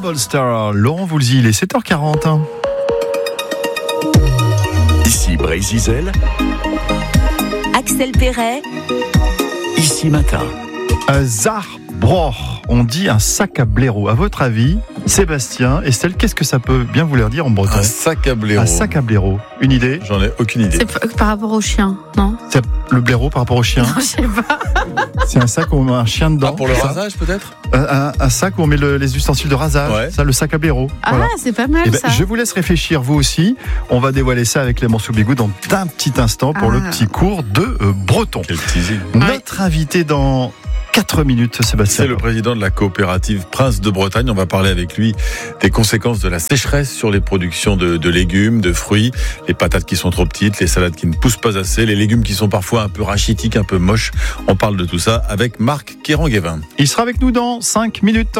Double Star, Laurent Voulzy, il est 7h40. Ici Brézizel, Axel Perret, Ici Matin. Zarbroch, on dit un sac à blaireau. À votre avis, Sébastien, Estelle, qu'est-ce que ça peut bien vouloir dire en breton? Un sac à blaireau. Un sac à blaireau. Une idée? J'en ai aucune idée. C'est par rapport au chien, non? C'est le blaireau par rapport au chien. Non, je sais pas. C'est un sac où on met un chien dedans. Ah, pour le ça. rasage peut-être? Un sac où on met les ustensiles de rasage. Ouais. Ça, le sac à blaireau. Ah, Voilà. c'est pas mal Eh ben, ça. je vous laisse réfléchir vous aussi. On va dévoiler ça avec Clément Soubigou dans un petit instant pour le petit cours de breton. Quel teasing. Notre invité dans 4 minutes, Sébastien. C'est le président de la coopérative Prince de Bretagne. On va parler avec lui des conséquences de la sécheresse sur les productions de légumes, de fruits, les patates qui sont trop petites, les salades qui ne poussent pas assez, les légumes qui sont parfois un peu rachitiques, un peu moches. On parle de tout ça avec Marc Kéranguévin. Il sera avec nous dans 5 minutes.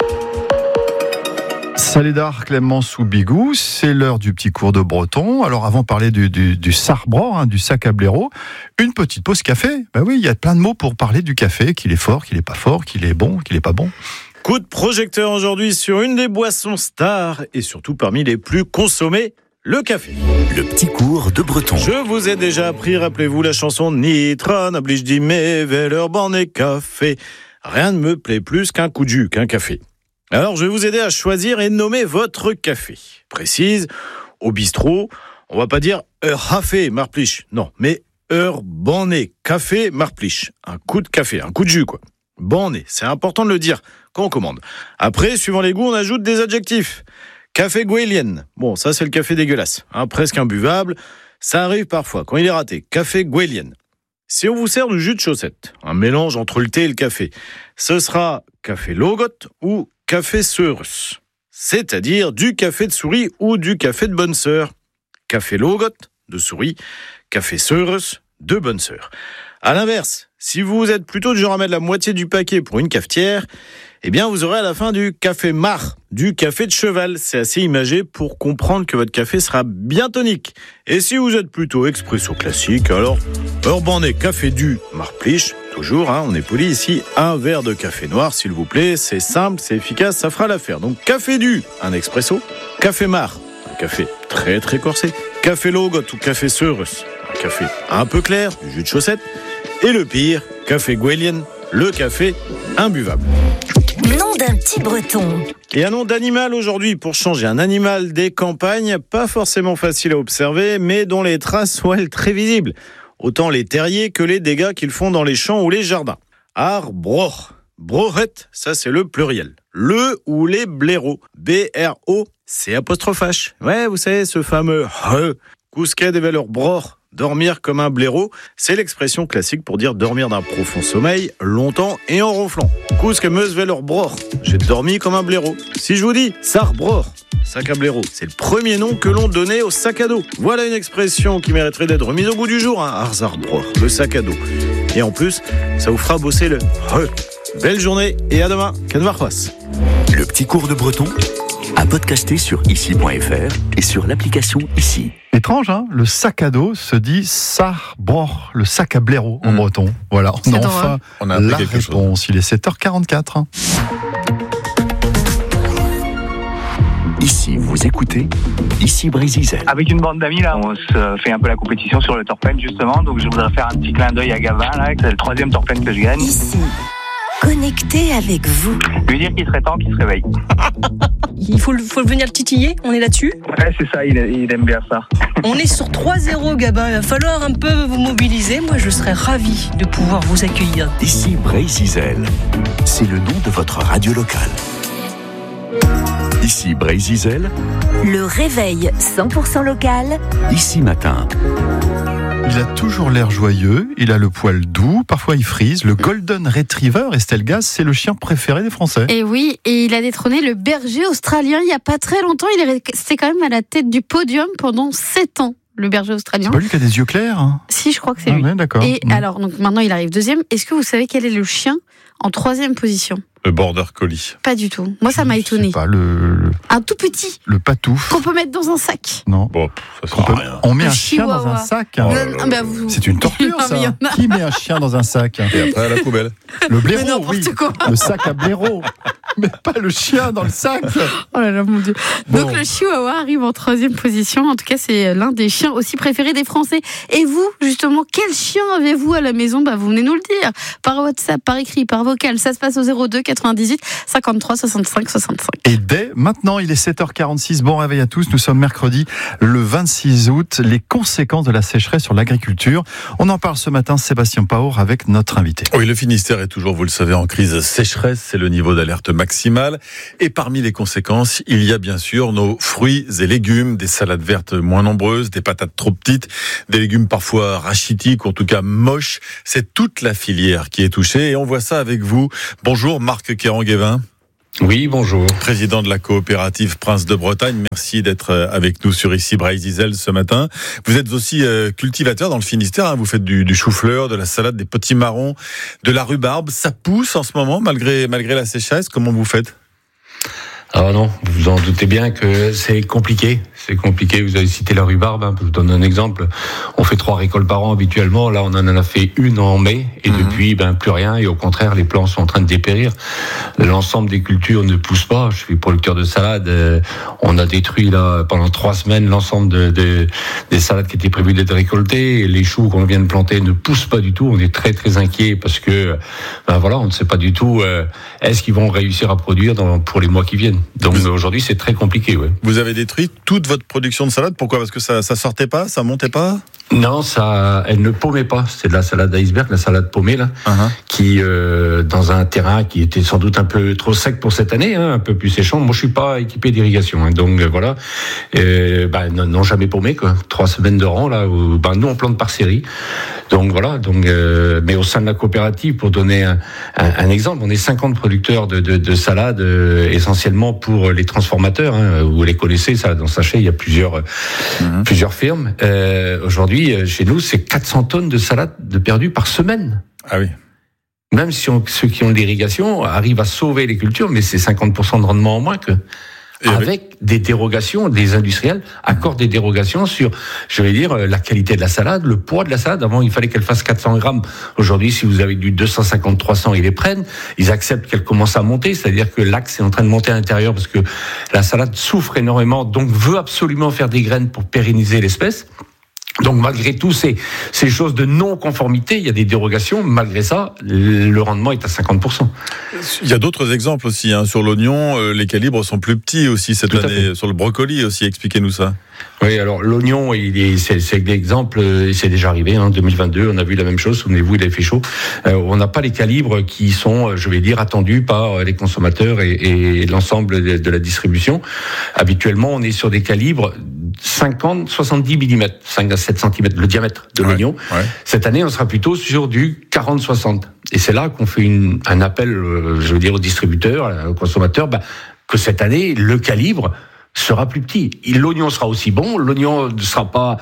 Salédar Clément Soubigou, c'est l'heure du petit cours de breton. Alors avant de parler du Zarbroch, du sac à blaireau, une petite pause café. Ben oui, il y a plein de mots pour parler du café, qu'il est fort, qu'il est pas fort, qu'il est bon, qu'il est pas bon. Coup de projecteur aujourd'hui sur une des boissons stars et surtout parmi les plus consommées, le café. Le petit cours de breton. Je vous ai déjà appris, rappelez-vous la chanson Nitron, oblige dit mes veller borne et café. Rien ne me plaît plus qu'un coup de jus, qu'un café. Alors, je vais vous aider à choisir et nommer votre café. Précise, au bistrot, on va pas dire café marplich, non, mais borné café marplich. Un coup de café, un coup de jus, quoi. Borné, c'est important de le dire quand on commande. Après, suivant les goûts, on ajoute des adjectifs. Café goélien, bon, ça c'est le café dégueulasse, presque imbuvable. Ça arrive parfois, quand il est raté. Café goélien. Si on vous sert du jus de chaussette, un mélange entre le thé et le café, ce sera café logot ou café seurus, c'est-à-dire du café de souris ou du café de bonne sœur. Café logot, de souris, café seurus, de bonne sœur. À l'inverse, si vous êtes plutôt du genre à mettre la moitié du paquet pour une cafetière, eh bien vous aurez à la fin du café marc, du café de cheval. C'est assez imagé pour comprendre que votre café sera bien tonique. Et si vous êtes plutôt expresso classique, alors borné café du marplich, toujours, on est poli ici, un verre de café noir s'il vous plaît, c'est simple, c'est efficace, ça fera l'affaire. Donc café du, un expresso, café marc, un café très très corsé, café logot ou café seurus, un café un peu clair, du jus de chaussette, et le pire, café goélien, le café imbuvable. nom d'un petit breton. Et un nom d'animal aujourd'hui pour changer. Un animal des campagnes, pas forcément facile à observer, mais dont les traces sont elles très visibles. Autant les terriers que les dégâts qu'ils font dans les champs ou les jardins. Zarbroch. Brochette, ça c'est le pluriel. Le ou les blaireaux. B-R-O-C'-H. Ouais, vous savez, ce fameux Kousket de veller broch. Dormir comme un blaireau, c'est l'expression classique pour dire dormir d'un profond sommeil, longtemps et en ronflant. Kousket meus veller broch, j'ai dormi comme un blaireau. Si je vous dis Zarbroch, sac à blaireau, c'est le premier nom que l'on donnait au sac à dos. Voilà une expression qui mériterait d'être remise au goût du jour, Zarbroch, le sac à dos. Et en plus, ça vous fera bosser le Belle journée et à demain, Canvarrois. Le petit cours de breton à podcaster sur ici.fr et sur l'application Ici. Étrange, le sac à dos se dit Zarbroch, le sac à blaireau en breton. Voilà, on a enfin la réponse. Il est 7h44. Ici, vous écoutez Ici Brézizel. Avec une bande d'amis, là, on se fait un peu la compétition sur le torpène, justement. Donc, je voudrais faire un petit clin d'œil à Gavin, là. C'est le 3e torpène que je gagne. Ici, connecté avec vous. Lui dire qu'il serait temps qu'il se réveille. Il faut venir le titiller, on est là-dessus. Ouais, c'est ça, il aime bien ça. On est sur 3-0, Gabin. Il va falloir un peu vous mobiliser. Moi, je serais ravi de pouvoir vous accueillir. Ici Brézizel, c'est le nom de votre radio locale. Ici Brézizel, le réveil 100% local. Ici Matin. Il a toujours l'air joyeux, il a le poil doux, parfois il frise. Le Golden Retriever, Estelle Gaz, c'est le chien préféré des Français. Et oui, et il a détrôné le berger australien il n'y a pas très longtemps. Il est resté quand même à la tête du podium pendant 7 ans, le berger australien. C'est pas lui qui a des yeux clairs Si, je crois que c'est lui. Ouais, d'accord. Et alors, donc maintenant il arrive 2e. Est-ce que vous savez quel est le chien en 3e position ? Le border collie. Pas du tout. Moi, ça m'a étonné. Pas un tout petit. Le patouf. Qu'on peut mettre dans un sac. Non. Bon, ça sert à rien. On met un chien dans un sac. C'est une torture, ça. Qui met un chien dans un sac ? Et après, à la poubelle. Le blaireau, oui. Le sac à blaireau. Mais pas le chien dans le sac. Oh là là, mon Dieu. Bon. Donc le chihuahua arrive en 3e position. En tout cas, c'est l'un des chiens aussi préférés des Français. Et vous, justement, quel chien avez-vous à la maison ? Vous venez nous le dire. Par WhatsApp, par écrit, par vocal. Ça se passe au 02 98 53 65 65. Et dès maintenant, il est 7h46. Bon réveil à tous. Nous sommes mercredi, le 26 août. Les conséquences de la sécheresse sur l'agriculture. On en parle ce matin, Sébastien Paor, avec notre invité. Oui, le Finistère est toujours, vous le savez, en crise sécheresse. C'est le niveau d'alerte maximal. Et parmi les conséquences, il y a bien sûr nos fruits et légumes, des salades vertes moins nombreuses, des patates trop petites, des légumes parfois rachitiques, en tout cas moches. C'est toute la filière qui est touchée et on voit ça avec vous. Bonjour Marc Quéran-Guévin. Oui, bonjour. Président de la coopérative Prince de Bretagne, merci d'être avec nous sur ici Bray-Zizel ce matin. Vous êtes aussi cultivateur dans le Finistère, hein. Vous faites du chou-fleur, de la salade, des petits marrons, de la rhubarbe. Ça pousse en ce moment malgré la sécheresse. Comment vous faites ? Alors non, vous vous en doutez bien que c'est compliqué. C'est compliqué. Vous avez cité la rhubarbe. Je vous donne un exemple. On fait 3 récoltes par an habituellement. Là, on en a fait une en mai. Et depuis, plus rien. Et au contraire, les plants sont en train de dépérir. L'ensemble des cultures ne pousse pas. Je suis producteur de salade. On a détruit là pendant 3 semaines l'ensemble des salades qui étaient prévues d'être récoltées. Et les choux qu'on vient de planter ne poussent pas du tout. On est très très inquiets parce que on ne sait pas du tout est-ce qu'ils vont réussir à produire pour les mois qui viennent. Donc aujourd'hui, c'est très compliqué. Ouais. Vous avez détruit toute votre production de salade. Pourquoi ? Parce que ça sortait pas, ça montait pas ? Non, elle ne paumait pas. C'est de la salade d'iceberg, la salade paumée là, qui dans un terrain qui était sans doute un peu trop sec pour cette année, un peu plus séchant. Moi, je suis pas équipé d'irrigation, donc voilà. Non, jamais paumé quoi. 3 semaines de rang là. Où, nous on plante par série. Donc voilà. Mais au sein de la coopérative, pour donner un exemple, on est 50 producteurs de salade essentiellement pour les transformateurs. Vous les connaissez, ça dans sachet. Il y a plusieurs firmes. Aujourd'hui, chez nous, c'est 400 tonnes de salade de perdues par semaine. Ah oui. Même si ceux qui ont de l'irrigation arrivent à sauver les cultures, mais c'est 50% de rendement en moins que. Avec des dérogations, des industriels accordent des dérogations sur, la qualité de la salade, le poids de la salade. Avant, il fallait qu'elle fasse 400 grammes. Aujourd'hui, si vous avez du 250, 300, ils les prennent. Ils acceptent qu'elle commence à monter, c'est-à-dire que l'axe est en train de monter à l'intérieur parce que la salade souffre énormément, donc veut absolument faire des graines pour pérenniser l'espèce. Donc malgré tout ces choses de non-conformité, il y a des dérogations. Malgré ça, le rendement est à 50%. Il y a d'autres exemples aussi. Sur l'oignon, les calibres sont plus petits aussi cette année. Sur le brocoli aussi, expliquez-nous ça. Oui, alors l'oignon, c'est l'exemple, c'est déjà arrivé. 2022, on a vu la même chose. Souvenez-vous, il avait fait chaud. On n'a pas les calibres qui sont, attendus par les consommateurs et l'ensemble de la distribution. Habituellement, on est sur des calibres 50, 70 mm, 5 à 7 cm, le diamètre de l'oignon. Ouais. Cette année, on sera plutôt sur du 40-60. Et c'est là qu'on fait un appel, aux distributeurs, aux consommateurs, que cette année, le calibre sera plus petit. L'oignon sera aussi bon, l'oignon ne sera pas,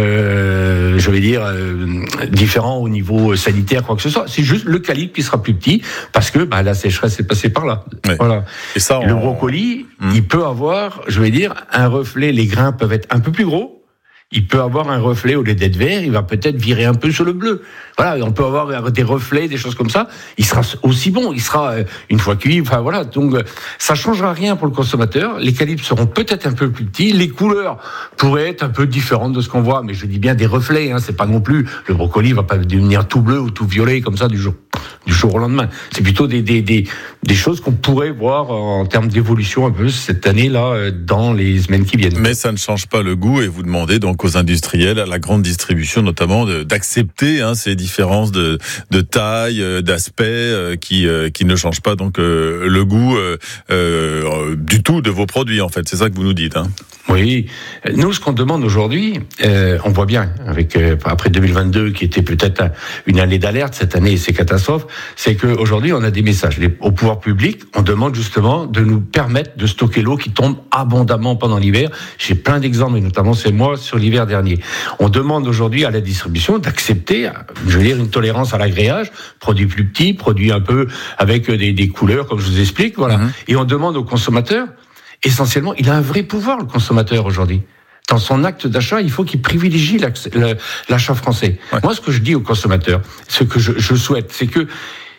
différent au niveau sanitaire, quoi que ce soit. C'est juste le calibre qui sera plus petit, parce que la sécheresse est passée par là. Ouais. Voilà. Et ça, le brocoli, il peut avoir, un reflet, les grains peuvent être un peu plus gros. Il peut avoir un reflet au lieu d'être vert, il va peut-être virer un peu sur le bleu. Voilà, on peut avoir des reflets, des choses comme ça. Il sera aussi bon, il sera une fois cuit. Enfin voilà, donc ça changera rien pour le consommateur. Les calibres seront peut-être un peu plus petits, les couleurs pourraient être un peu différentes de ce qu'on voit, mais je dis bien des reflets. C'est pas non plus le brocoli va pas devenir tout bleu ou tout violet comme ça du jour au lendemain. C'est plutôt des choses qu'on pourrait voir en termes d'évolution un peu cette année-là dans les semaines qui viennent. Mais ça ne change pas le goût et vous demandez donc aux industriels, à la grande distribution notamment, d'accepter ces différences de taille, d'aspect qui ne changent pas donc le goût du tout de vos produits en fait. C'est ça que vous nous dites. Oui, nous ce qu'on demande aujourd'hui, on voit bien avec après 2022 qui était peut-être une année d'alerte, cette année c'est catastrophe, c'est qu'aujourd'hui on a des messages au pouvoir public, on demande justement de nous permettre de stocker l'eau qui tombe abondamment pendant l'hiver. J'ai plein d'exemples, et notamment c'est moi sur l'hiver dernier. On demande aujourd'hui à la distribution d'accepter, une tolérance à l'agréage, produits plus petits, produits un peu avec des couleurs comme je vous explique, voilà. Et on demande aux consommateurs, essentiellement, il a un vrai pouvoir le consommateur aujourd'hui. Dans son acte d'achat, il faut qu'il privilégie l'achat français. Ouais. Moi, ce que je dis aux consommateurs, ce que je souhaite, c'est que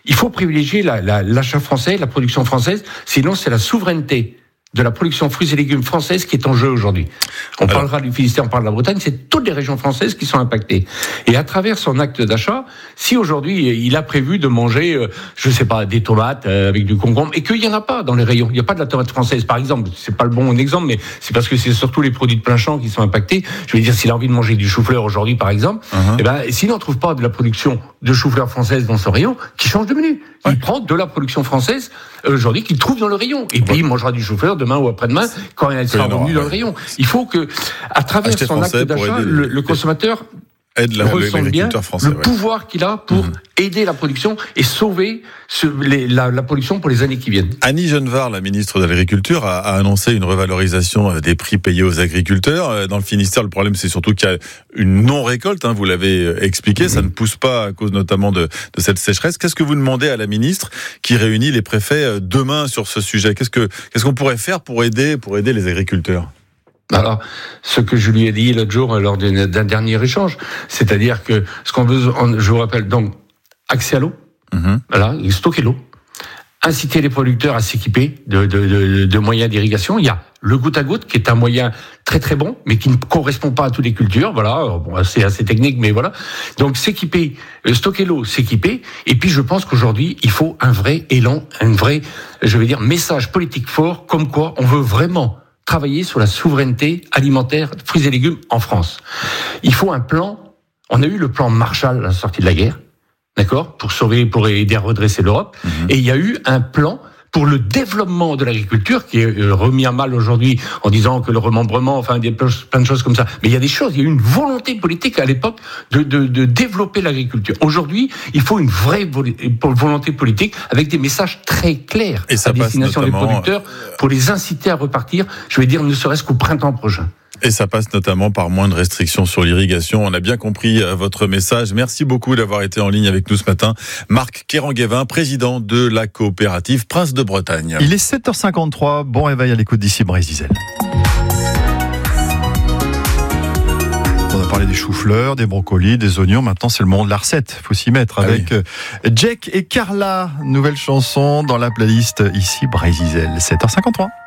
il faut privilégier l'achat français, la production française, sinon c'est la souveraineté de la production fruits et légumes française qui est en jeu aujourd'hui. On parlera du Finistère, on parle de la Bretagne, c'est toutes les régions françaises qui sont impactées. Et à travers son acte d'achat, si aujourd'hui il a prévu de manger, je sais pas, des tomates avec du concombre, et qu'il y en a pas dans les rayons, il y a pas de la tomate française par exemple, c'est pas le bon exemple, mais c'est parce que c'est surtout les produits de plein champ qui sont impactés. Je veux dire, s'il a envie de manger du chou-fleur aujourd'hui par exemple, eh ben s'il n'en trouve pas de la production de chou-fleur française dans son rayon, qu'il change de menu. Il prend de la production française aujourd'hui qu'il trouve dans le rayon, et puis il mangera du chou-fleur demain ou après-demain quand elle sera revenue dans le rayon. Il faut que, à travers son acte d'achat, le consommateur ressent bien le pouvoir qu'il a pour aider la production et sauver la production pour les années qui viennent. Annie Genevard, la ministre de l'Agriculture, a annoncé une revalorisation des prix payés aux agriculteurs. Dans le Finistère, le problème, c'est surtout qu'il y a une non-récolte, vous l'avez expliqué, ça ne pousse pas à cause notamment de cette sécheresse. Qu'est-ce que vous demandez à la ministre qui réunit les préfets demain sur ce sujet ? Qu'est-ce qu'on pourrait faire pour aider les agriculteurs ? Alors, ce que je lui ai dit l'autre jour lors d'un dernier échange, c'est-à-dire que ce qu'on veut, je vous rappelle donc, accès à l'eau, voilà, stocker l'eau, inciter les producteurs à s'équiper de moyens d'irrigation. Il y a le goutte à goutte qui est un moyen très très bon, mais qui ne correspond pas à toutes les cultures. Voilà, bon, c'est assez technique, mais voilà. Donc s'équiper, stocker l'eau, s'équiper. Et puis je pense qu'aujourd'hui il faut un vrai élan, message politique fort, comme quoi on veut vraiment travailler sur la souveraineté alimentaire, fruits et légumes en France. Il faut un plan. On a eu le plan Marshall à la sortie de la guerre, d'accord, pour aider à redresser l'Europe. Et il y a eu un plan pour le développement de l'agriculture qui est remis à mal aujourd'hui en disant que le remembrement, enfin, il y a plein de choses comme ça. Mais il y a des choses, il y a eu une volonté politique à l'époque de développer l'agriculture. Aujourd'hui, il faut une vraie volonté politique avec des messages très clairs à destination des producteurs pour les inciter à repartir, ne serait-ce qu'au printemps prochain. Et ça passe notamment par moins de restrictions sur l'irrigation. On a bien compris votre message. Merci beaucoup d'avoir été en ligne avec nous ce matin. Marc Kéranguévin, président de la coopérative Prince de Bretagne. Il est 7h53. Bon réveil à l'écoute d'ici Brésil. On a parlé des choux-fleurs, des brocolis, des oignons. Maintenant, c'est le moment de la recette. Faut s'y mettre avec Jack et Carla. Nouvelle chanson dans la playlist ici Brésil. 7h53.